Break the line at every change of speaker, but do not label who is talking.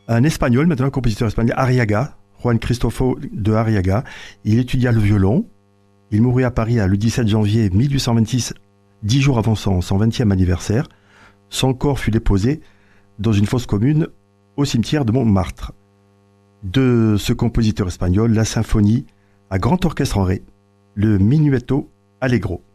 Un Espagnol, maintenant un compositeur espagnol, Arriaga, Juan Cristofo de Arriaga. Il étudia le violon. Il mourut à Paris le 17 janvier 1826, 10 jours avant son 20e anniversaire. Son corps fut déposé dans une fosse commune au cimetière de Montmartre. De ce compositeur espagnol, la symphonie à grand orchestre en ré, le Minuetto Allegro.